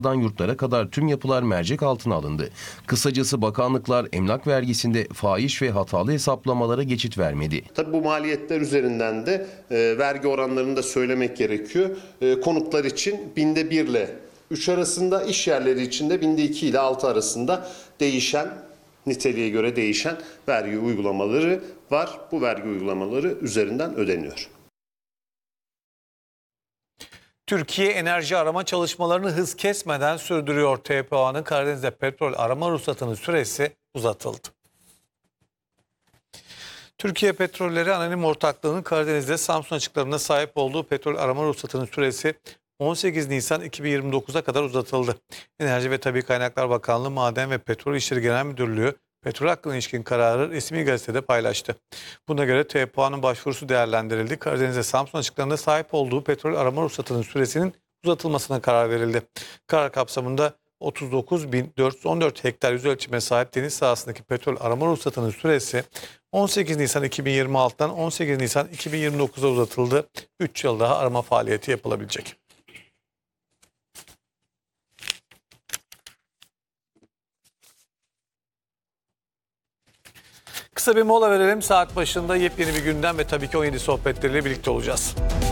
yurtlara kadar tüm yapılar mercek altına alındı. Kısacası bakanlıklar emlak vergisinde fahiş ve hatalı hesaplamalara geçit vermedi. Tabii bu maliyetler üzerinden de vergi oranlarını da söylemek gerekiyor. Konutlar için binde 1 ile 3 arasında, iş yerleri için de binde 2 ile 6 arasında değişen, niteliğe göre değişen vergi uygulamaları var. Bu vergi uygulamaları üzerinden ödeniyor. Türkiye enerji arama çalışmalarını hız kesmeden sürdürüyor. TPA'nın Karadeniz'de petrol arama ruhsatının süresi uzatıldı. Türkiye Petrolleri Anonim Ortaklığı'nın Karadeniz'de Samsun açıklarına sahip olduğu petrol arama ruhsatının süresi 18 Nisan 2029'a kadar uzatıldı. Enerji ve Tabii Kaynaklar Bakanlığı Maden ve Petrol İşleri Genel Müdürlüğü petrol hakkına ilişkin kararı resmi gazetede paylaştı. Buna göre TPA'nın başvurusu değerlendirildi. Karadeniz'de Samsun açıklarına sahip olduğu petrol arama ruhsatının süresinin uzatılmasına karar verildi. Karar kapsamında 39.414 hektar yüz ölçüme sahip deniz sahasındaki petrol arama ruhsatının süresi 18 Nisan 2026'dan 18 Nisan 2029'a uzatıldı. 3 yıl daha arama faaliyeti yapılabilecek. Kısa bir mola verelim. Saat başında yepyeni bir gündem ve tabii ki 17 sohbetleriyle birlikte olacağız.